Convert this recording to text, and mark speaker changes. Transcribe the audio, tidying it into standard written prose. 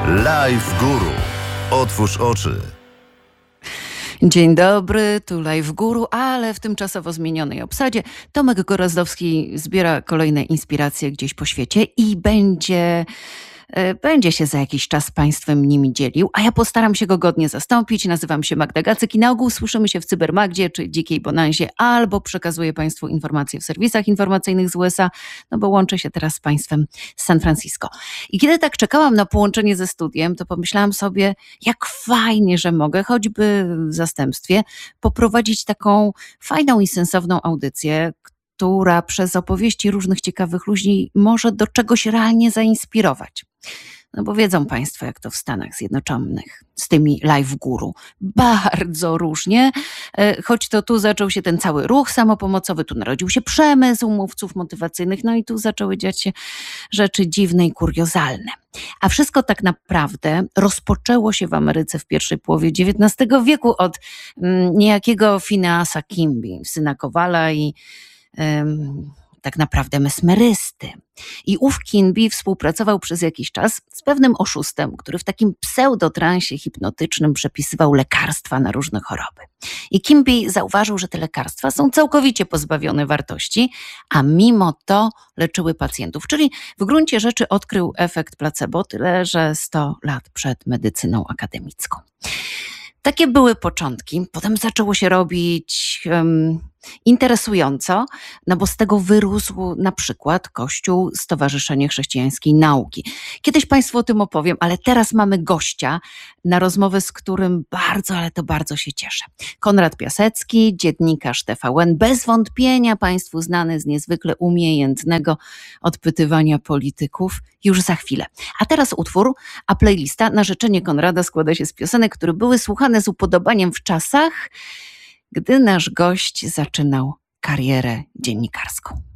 Speaker 1: Live Guru. Otwórz oczy.
Speaker 2: Dzień dobry, tu Live Guru, ale w tymczasowo zmienionej obsadzie. Tomek Gorazdowski zbiera kolejne inspiracje gdzieś po świecie i będzie się za jakiś czas z Państwem nimi dzielił, a ja postaram się go godnie zastąpić. Nazywam się Magda Gacyk i na ogół słyszymy się w Cybermagdzie czy Dzikiej Bonanzie, albo przekazuję Państwu informacje w serwisach informacyjnych z USA, no bo łączę się teraz z Państwem z San Francisco. I kiedy tak czekałam na połączenie ze studiem, to pomyślałam sobie, jak fajnie, że mogę, choćby w zastępstwie, poprowadzić taką fajną i sensowną audycję, która przez opowieści różnych ciekawych ludzi może do czegoś realnie zainspirować. No bo wiedzą Państwo, jak to w Stanach Zjednoczonych z tymi live guru. Bardzo różnie, choć to tu zaczął się ten cały ruch samopomocowy, tu narodził się przemysł mówców motywacyjnych, no i tu zaczęły dziać się rzeczy dziwne i kuriozalne. A wszystko tak naprawdę rozpoczęło się w Ameryce w pierwszej połowie XIX wieku od niejakiego Phineasa Kimby, syna Kowala i tak naprawdę mesmerysty. I ów Kimby współpracował przez jakiś czas z pewnym oszustem, który w takim pseudotransie hipnotycznym przepisywał lekarstwa na różne choroby. I Kimby zauważył, że te lekarstwa są całkowicie pozbawione wartości, a mimo to leczyły pacjentów. Czyli w gruncie rzeczy odkrył efekt placebo, tyle że 100 lat przed medycyną akademicką. Takie były początki, potem zaczęło się robić interesująco, no bo z tego wyrósł na przykład Kościół, Stowarzyszenie Chrześcijańskiej Nauki. Kiedyś Państwu o tym opowiem, ale teraz mamy gościa, na rozmowę z którym bardzo, ale to bardzo się cieszę. Konrad Piasecki, dziennikarz TVN, bez wątpienia Państwu znany z niezwykle umiejętnego odpytywania polityków, już za chwilę. A teraz utwór, a playlista na życzenie Konrada składa się z piosenek, które były słuchane z upodobaniem w czasach, gdy nasz gość zaczynał karierę dziennikarską.